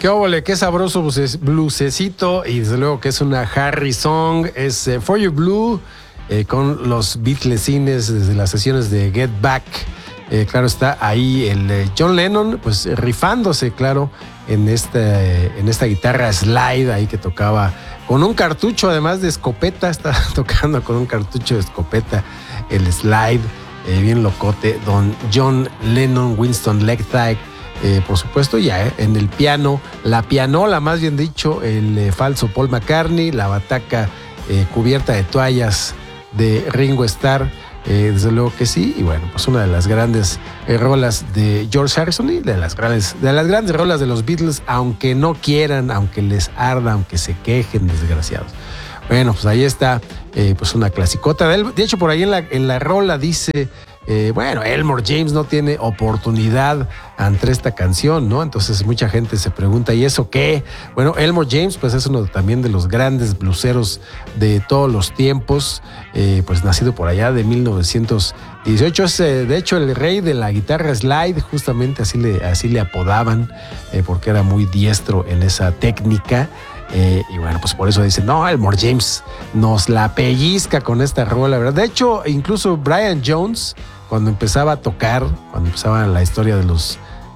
Qué óvole, qué sabroso bluesecito y desde luego que es una Harry song, es For You Blue con los Beatlesines desde las sesiones de Get Back. Claro está ahí el John Lennon pues rifándose, claro, en esta guitarra slide ahí que tocaba con un cartucho además de escopeta, está tocando con un cartucho de escopeta el slide, bien locote, don John Lennon, Winston Lectide. Por supuesto, ya en el piano, la pianola, más bien dicho, el falso Paul McCartney, la bataca cubierta de toallas de Ringo Starr, desde luego que sí, y bueno, pues una de las grandes rolas de George Harrison y de las grandes rolas de los Beatles, aunque no quieran, aunque les arda, aunque se quejen, desgraciados. Bueno, pues ahí está, pues una clasicota de él. De hecho, por ahí en la rola dice... bueno, Elmore James no tiene oportunidad ante esta canción, ¿no? Entonces mucha gente se pregunta, ¿y eso qué? Bueno, Elmore James pues es uno también de los grandes blueseros de todos los tiempos, pues nacido por allá de 1918, es de hecho el rey de la guitarra slide, justamente así le apodaban, porque era muy diestro en esa técnica. Y bueno, pues por eso dicen, no, Elmore James nos la pellizca con esta rola, ¿verdad? De hecho, incluso Brian Jones, cuando empezaba a tocar, cuando empezaba la historia de los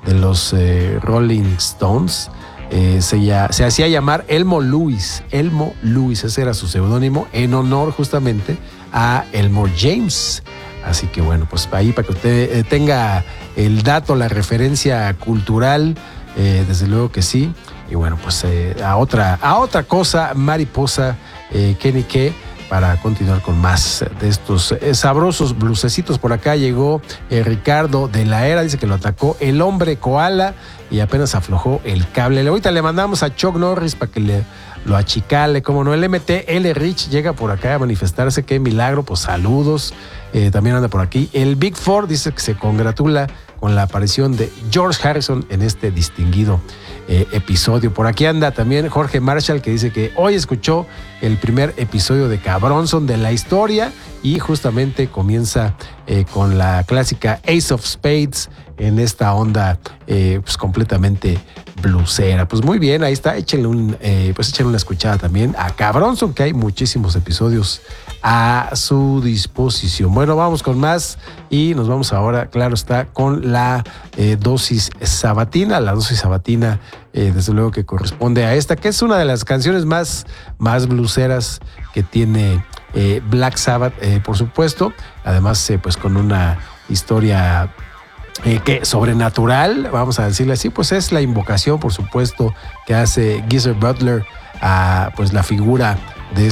Rolling Stones, se hacía llamar Elmo Lewis, ese era su seudónimo, en honor justamente a Elmore James. Así que bueno, pues ahí para que usted tenga el dato, la referencia cultural, desde luego que sí. Y bueno, pues a otra cosa, mariposa, Kenny K, para continuar con más de estos sabrosos blusecitos. Por acá llegó Ricardo de la Era, dice que lo atacó el hombre koala y apenas aflojó el cable. Ahorita le mandamos a Chuck Norris para que lo achicale, como no. El MTL Rich llega por acá a manifestarse, qué milagro, pues saludos. También anda por aquí. El Big Four dice que se congratula con la aparición de George Harrison en este distinguido episodio. Por aquí anda también Jorge Marshall, que dice que hoy escuchó el primer episodio de Cabronson de la historia y justamente comienza con la clásica Ace of Spades en esta onda pues completamente bluesera. Pues muy bien, ahí está, échenle una escuchada también a Cabronson, que hay muchísimos episodios a su disposición. Bueno, vamos con más y nos vamos ahora, claro está, con la dosis sabatina. La dosis sabatina, desde luego que corresponde a esta, que es una de las canciones más blueseras que tiene Black Sabbath, por supuesto. Además, pues con una historia que sobrenatural, vamos a decirle así, pues es la invocación, por supuesto, que hace Geezer Butler a pues la figura de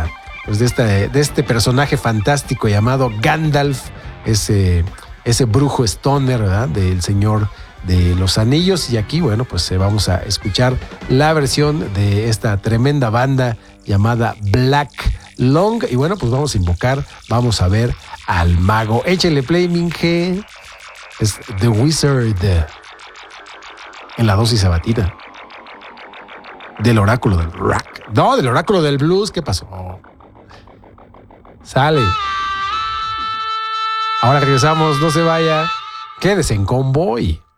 este personaje fantástico llamado Gandalf, ese brujo stoner, ¿verdad? Del Señor de los Anillos. Y aquí, bueno, pues vamos a escuchar la versión de esta tremenda banda llamada Black Long. Y bueno, pues vamos a ver al mago. Échele play, Minge. Es The Wizard en la dosis sabatina del oráculo del rock. No, del oráculo del blues. ¿Qué pasó? Sale. Ahora regresamos, no se vaya. Quédese en Convoy.